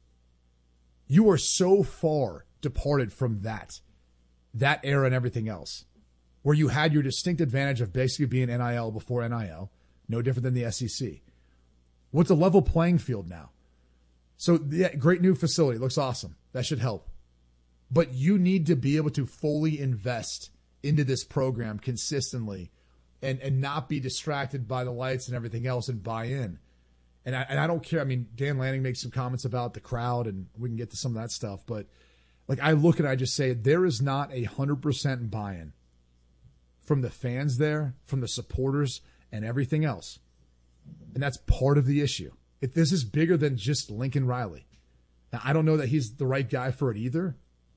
Speaker 17: You are so far departed from that era and everything else, where you had your distinct advantage of basically being NIL before NIL, no different than the SEC. What's a level playing field now? So, yeah, great new facility. Looks awesome. That should help. But you need to be able to fully invest into this program consistently and not be distracted by the lights and everything else and buy in. And I don't care. I mean, Dan Lanning makes some comments about the crowd, and we can get to some of that stuff. But, I look and I just say there is not 100% buy-in from the fans there, from the supporters, and everything else. And that's part of the issue. If this is bigger than just Lincoln Riley. Now, I don't know that he's the right guy for it either.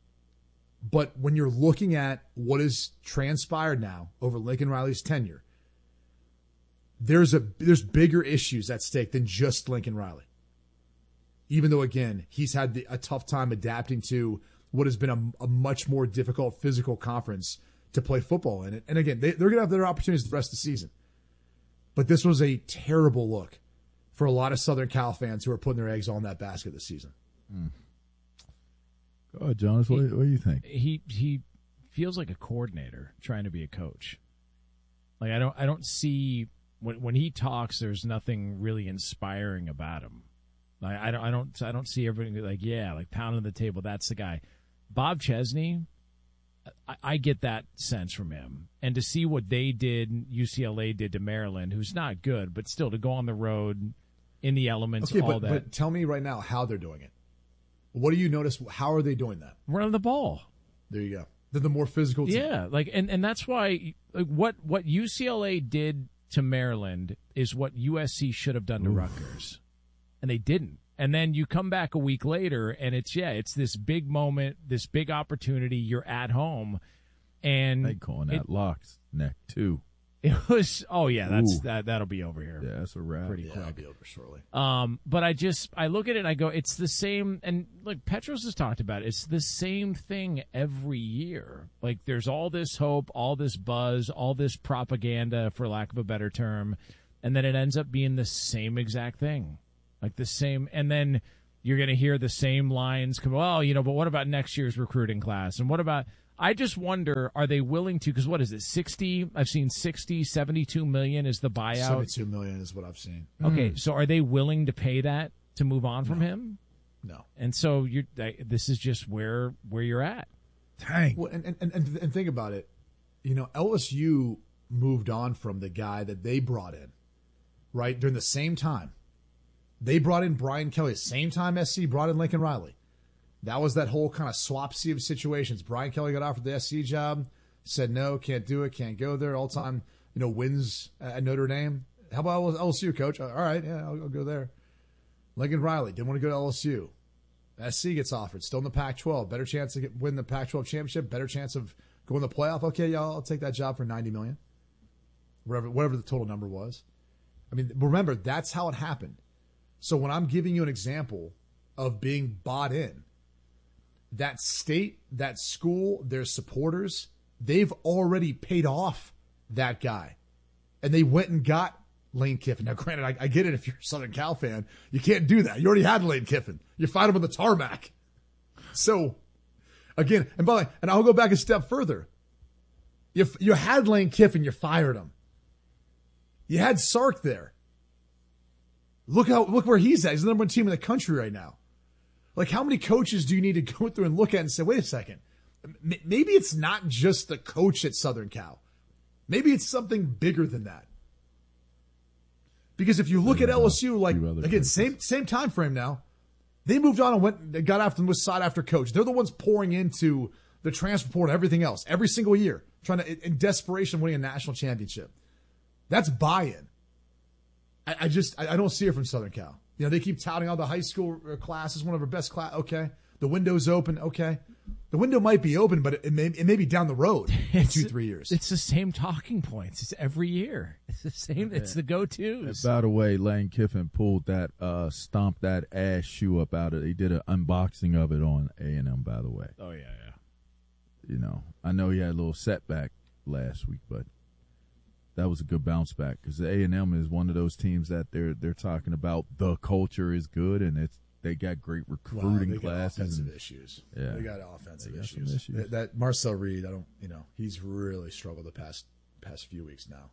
Speaker 17: But when you're looking at what has transpired now over Lincoln Riley's tenure, there's bigger issues at stake than just Lincoln Riley. Even though, again, he's had a tough time adapting to what has been a much more difficult physical conference to play football in it. And again, they're going to have their opportunities the rest of the season. But this was a terrible look for a lot of Southern Cal fans who are putting their eggs all in that basket this season.
Speaker 16: Go ahead, Jonas. What do you think?
Speaker 1: He feels like a coordinator trying to be a coach. I don't see when he talks. There's nothing really inspiring about him. I don't see everything pounding the table. That's the guy. Bob Chesney, I get that sense from him. And to see what UCLA did to Maryland, who's not good, but still to go on the road in the elements, that.
Speaker 17: But tell me right now how they're doing it. What do you notice? How are they doing that?
Speaker 1: Running the ball.
Speaker 17: There you go. They're the more physical team.
Speaker 1: Yeah, and that's why what UCLA did to Maryland is what USC should have done to Rutgers, and they didn't. And then you come back a week later, and it's this big moment, this big opportunity. You're at home, and
Speaker 16: they calling that Locks neck too.
Speaker 1: It was that'll be over here.
Speaker 16: Yeah, that's a wrap.
Speaker 1: Pretty quick.
Speaker 17: It'll be over shortly.
Speaker 1: But I look at it and I go, it's the same. And like Petros has talked about, it's the same thing every year. Like there's all this hope, all this buzz, all this propaganda, for lack of a better term, and then it ends up being the same exact thing, like the same. And then you're going to hear the same lines come. Well, but what about next year's recruiting class? And what about? I just wonder, are they willing to, because what is it, 60, I've seen 60, 72 million is the buyout.
Speaker 17: 72 million is what I've seen.
Speaker 1: Okay, so are they willing to pay that to move on from him?
Speaker 17: No.
Speaker 1: And so this is just where you're at.
Speaker 16: Dang.
Speaker 17: Well, and think about it. LSU moved on from the guy that they brought in, right, during the same time. They brought in Brian Kelly, the same time SC brought in Lincoln Riley. That was that whole kind of swap-see of situations. Brian Kelly got offered the SC job, said no, can't do it, can't go there. All time, wins at Notre Dame. How about LSU, coach? All right, yeah, I'll go there. Lincoln Riley didn't want to go to LSU. SC gets offered, still in the Pac-12. Better chance to win the Pac-12 championship. Better chance of going to the playoff. Okay, y'all, I'll take that job for $90 million. Whatever the total number was. I mean, remember, that's how it happened. So when I'm giving you an example of being bought in, that state, that school, their supporters, they've already paid off that guy. And they went and got Lane Kiffin. Now, granted, I get it if you're a Southern Cal fan. You can't do that. You already had Lane Kiffin. You fight him on the tarmac. So, again, and by the way, and I'll go back a step further. You had Lane Kiffin, you fired him. You had Sark there. Look where he's at. He's the number one team in the country right now. Like, how many coaches do you need to go through and look at and say, wait a second, maybe it's not just the coach at Southern Cal. Maybe it's something bigger than that. Because if you look at LSU, like, again, same time frame now, they moved on and got after them with side after coach. They're the ones pouring into the transfer portal and everything else every single year, trying to, in desperation, winning a national championship. That's buy-in. I don't see it from Southern Cal. They keep touting all the high school classes, one of our best class. Okay. The window's open. Okay. The window might be open, but it may be down the road in 2-3 years.
Speaker 1: It's the same talking points. It's every year. It's the same. It's the go-tos.
Speaker 16: By the way, Lane Kiffin pulled that, stomped that ass shoe up out of it. He did an unboxing of it on A&M, by the way.
Speaker 1: Oh, yeah.
Speaker 16: I know he had a little setback last week, but that was a good bounce back because the A&M is one of those teams that they're talking about. The culture is good, and they got great recruiting classes.
Speaker 17: Got offensive issues.
Speaker 16: Yeah,
Speaker 17: they got offensive issues. That Marcel Reed, he's really struggled the past few weeks now.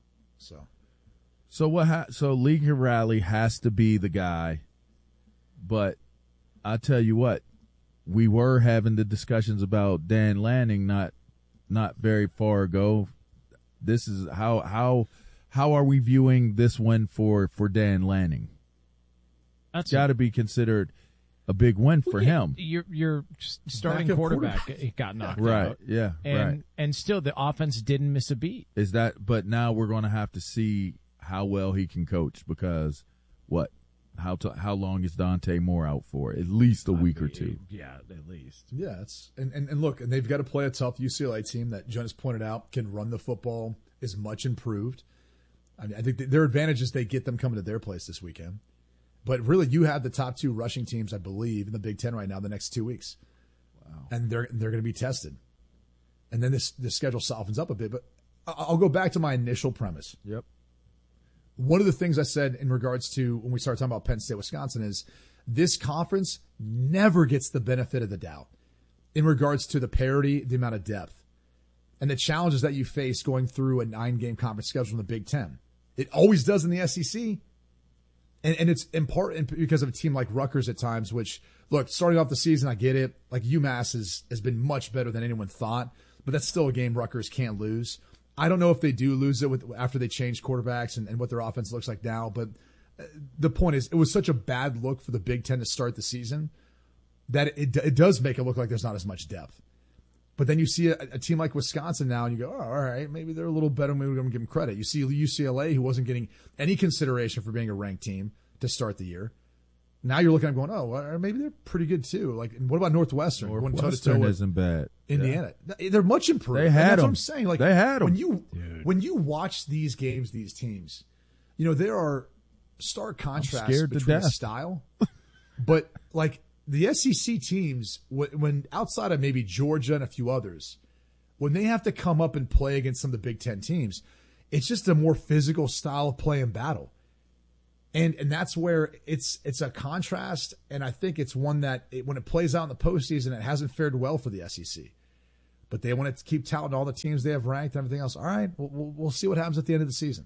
Speaker 16: So Lincoln Riley has to be the guy, but I tell you what, we were having the discussions about Dan Lanning not very far ago. This is how are we viewing this win for Dan Lanning? That's got to be considered a big win for him.
Speaker 1: Your starting quarterback got knocked out.
Speaker 16: Yeah, right.
Speaker 1: And still the offense didn't miss a beat.
Speaker 16: But now we're going to have to see how well he can coach because how long is Dante Moore out for? At least a week or two.
Speaker 1: Yeah, at least.
Speaker 17: Yeah, and look, and they've got to play a tough UCLA team that Jonas pointed out can run the football, is much improved. I mean, I think their advantage is they get them coming to their place this weekend. But really, you have the top two rushing teams, I believe, in the Big Ten right now the next 2 weeks. Wow. And they're going to be tested. And then this schedule softens up a bit. But I'll go back to my initial premise.
Speaker 16: Yep.
Speaker 17: One of the things I said in regards to when we started talking about Penn State, Wisconsin is this conference never gets the benefit of the doubt in regards to the parity, the amount of depth, and the challenges that you face going through a 9-game conference schedule in the Big Ten. It always does in the SEC. And it's important because of a team like Rutgers at times, which, look, starting off the season, I get it. Like UMass has been much better than anyone thought, but that's still a game Rutgers can't lose. I don't know if they do lose it after they change quarterbacks and what their offense looks like now, but the point is it was such a bad look for the Big Ten to start the season that it does make it look like there's not as much depth. But then you see a team like Wisconsin now, and you go, oh, all right, maybe they're a little better. Maybe we're going to give them credit. You see UCLA, who wasn't getting any consideration for being a ranked team to start the year. Now you're looking at them going, oh, well, maybe they're pretty good too. Like, and what about Northwestern?
Speaker 16: Northwestern isn't bad.
Speaker 17: Indiana, they're much improved.
Speaker 16: They had
Speaker 17: that's
Speaker 16: them.
Speaker 17: What I'm saying. Like,
Speaker 16: they had them.
Speaker 17: When you watch these games, these teams, there are stark contrasts between style, but like. The SEC teams, when outside of maybe Georgia and a few others, when they have to come up and play against some of the Big Ten teams, it's just a more physical style of play and battle. And that's where it's a contrast, and I think it's one that when it plays out in the postseason, it hasn't fared well for the SEC. But they want to keep touting all the teams they have ranked and everything else. All right, we'll see what happens at the end of the season.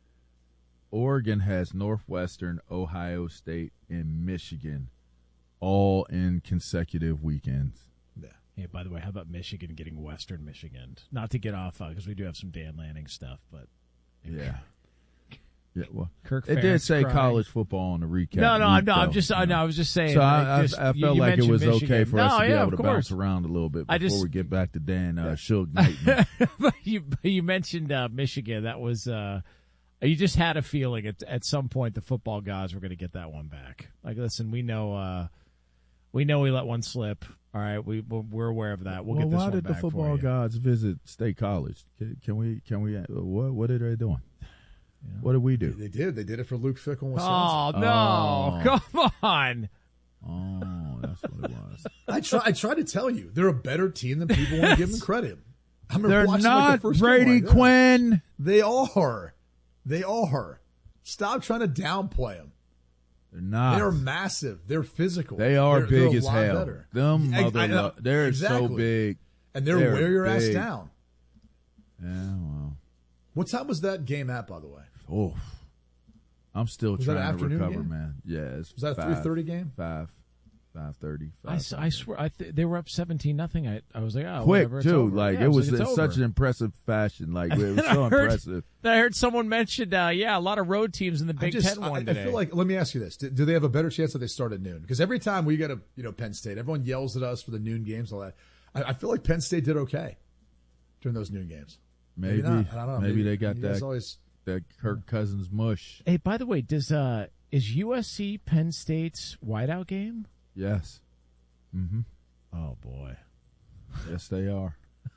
Speaker 16: Oregon has Northwestern, Ohio State, and Michigan all in consecutive weekends.
Speaker 17: Yeah.
Speaker 1: Hey, by the way, how about Michigan getting Western Michigan? Not to get off because we do have some Dan Lanning stuff, but
Speaker 16: yeah. Well,
Speaker 1: Kirk
Speaker 16: it did say college football on the recap.
Speaker 1: No, I was just saying.
Speaker 16: So I felt like it was
Speaker 1: Michigan.
Speaker 16: Okay for us to be able to bounce around a little bit before we get back to Dan Shug Knight.
Speaker 1: But you mentioned Michigan. That was you just had a feeling at some point the football gods were going to get that one back. Like, listen, we know we let one slip. All right, we're aware of that. We'll get this one back.
Speaker 16: Why did the football gods visit State College? Can we? What are they doing? Yeah. What did we do?
Speaker 17: They did. They did it for Luke Fickell and Wisconsin.
Speaker 1: Oh no! Come on.
Speaker 16: Oh, that's what it was.
Speaker 17: I try to tell you, they're a better team than people want to give them credit.
Speaker 16: They're not Brady Quinn.
Speaker 17: They are. They are. Stop trying to downplay them.
Speaker 16: They're not.
Speaker 17: They're massive. They're physical.
Speaker 16: They are big as hell.
Speaker 17: Better.
Speaker 16: They're
Speaker 17: exactly.
Speaker 16: so big.
Speaker 17: And they're wear your ass down.
Speaker 16: Yeah, well.
Speaker 17: What time was that game at, by the way?
Speaker 16: Oh, I'm still trying to recover,
Speaker 17: game?
Speaker 16: Man. Yeah, was
Speaker 17: that a 3:30 game?
Speaker 16: 5:30.
Speaker 1: I swear they were up 17-0. I was like, oh,
Speaker 16: quick
Speaker 1: whatever,
Speaker 16: too. Like it was in such an impressive fashion. Like it was so impressive.
Speaker 1: I heard someone mention, a lot of road teams in the Big Ten won today.
Speaker 17: I feel like, let me ask you this: do they have a better chance that they start at noon? Because every time we get Penn State, everyone yells at us for the noon games. All that. I feel like Penn State did okay during those noon games.
Speaker 16: Maybe
Speaker 17: not. I don't know.
Speaker 16: Maybe they got that Kirk Cousins mush.
Speaker 1: Hey, by the way, is USC Penn State's whiteout game?
Speaker 16: Yes. Mm-hmm.
Speaker 1: Oh boy.
Speaker 16: Yes, they are.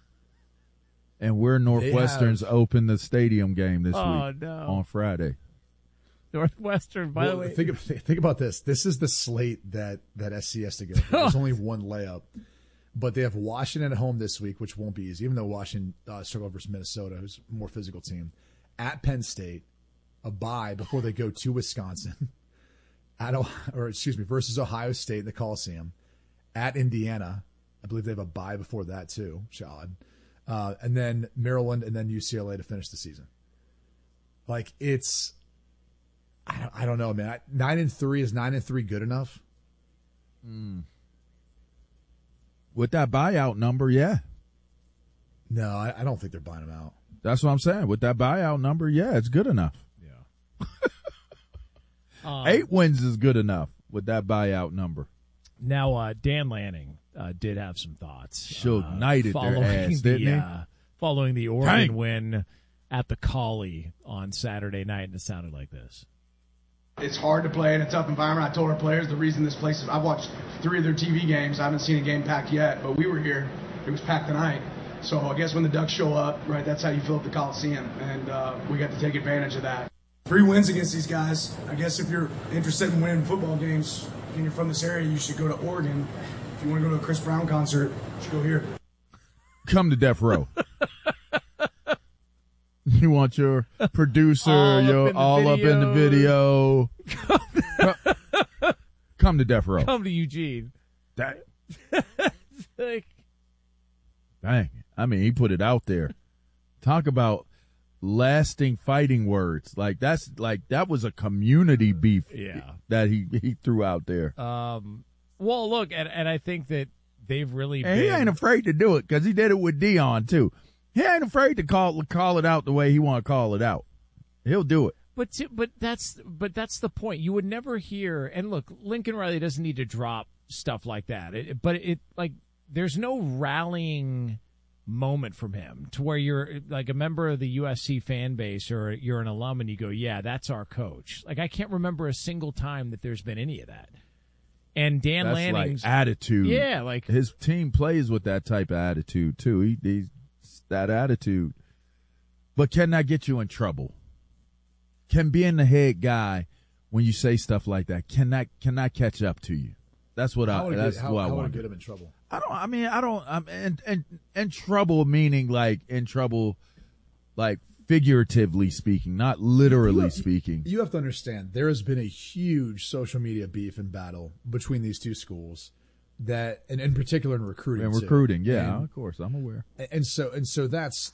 Speaker 16: And we're Northwestern's open the stadium game this week on Friday.
Speaker 1: Northwestern, by the way.
Speaker 17: Think about this. This is the slate that SC has to go through. There's only one layup. But they have Washington at home this week, which won't be easy, even though Washington struggled versus Minnesota, who's a more physical team. At Penn State, a bye before they go to Wisconsin. Versus Ohio State in the Coliseum. At Indiana, I believe they have a bye before that too. Odd. And then Maryland and then UCLA to finish the season. Like I don't know, man. 9-3 is 9-3 good enough?
Speaker 16: With that buyout number, yeah.
Speaker 17: No, I don't think they're buying them out.
Speaker 16: That's what I'm saying. With that buyout number, yeah, it's good enough.
Speaker 1: Yeah.
Speaker 16: 8 wins is good enough with that buyout number.
Speaker 1: Now, Dan Lanning did have some thoughts.
Speaker 16: Ignited their ass, didn't he?
Speaker 1: Following the Oregon win at the Collie on Saturday night, and it sounded like this.
Speaker 14: It's hard to play in a tough environment. I told our players the reason this place is, I've watched 3 of their TV games. I haven't seen a game packed yet, but we were here. It was packed tonight. So I guess when the Ducks show up, right, that's how you fill up the Coliseum. And we got to take advantage of that. 3 wins against these guys. I guess if you're interested in winning football games and you're from this area, you should go to Oregon. If you want to go to a Chris Brown concert, you should go here.
Speaker 16: Come to Death Row. You want your producer, all up in the video. Come to Death Row.
Speaker 1: Come to Eugene.
Speaker 16: Dang. I mean, he put it out there. Talk about lasting fighting words. That was a community beef that he threw out there.
Speaker 1: Well, look, and I think that they've really
Speaker 16: and he ain't afraid to do it because he did it with Dion, too. He ain't afraid to call it out the way he want to call it out. He'll do it.
Speaker 1: But that's the point. You would never hear. And look, Lincoln Riley doesn't need to drop stuff like that. But there's no rallying moment from him to where you're like a member of the USC fan base or you're an alum and you go, yeah, that's our coach. Like, I can't remember a single time that there's been any of that. And Dan Lanning's
Speaker 16: like attitude.
Speaker 1: Yeah, like
Speaker 16: his team plays with that type of attitude too. He's that attitude. But can that get you in trouble? Can being the head guy when you say stuff like that, can that catch up to you? That's what I want.
Speaker 17: How would it get him in trouble?
Speaker 16: I'm in trouble, meaning like in trouble, like figuratively speaking, not literally speaking.
Speaker 17: You have to understand, there has been a huge social media beef and battle between these two schools that, and in particular in recruiting.
Speaker 16: Yeah, of course, I'm aware.
Speaker 17: And so that's